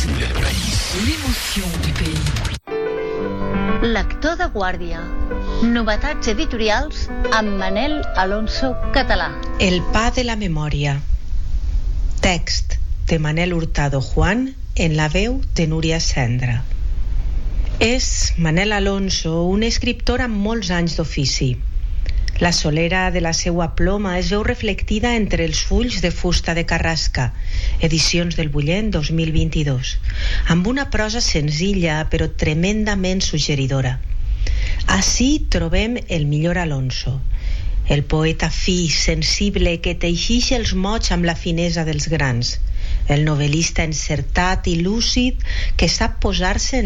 L'émotion del país. L'émotion du pays. Lector de guàrdia. Novetats editorials amb Manel Alonso Català. El pa de la memòria. Text de Manel Hurtado Juan en la veu de Núria Cendra. És Manel Alonso un escriptor amb molts anys d'ofici. La solera de la seua ploma es veu reflectida entre els fulls de fusta de Carrasca, edicions del Bullent 2022, amb una prosa senzilla però tremendament suggeridora. Ací trobem el millor Alonso, el poeta fi, sensible, que teixix els mots amb la finesa dels grans, el novel·lista encertat i lúcid que sap posar-se en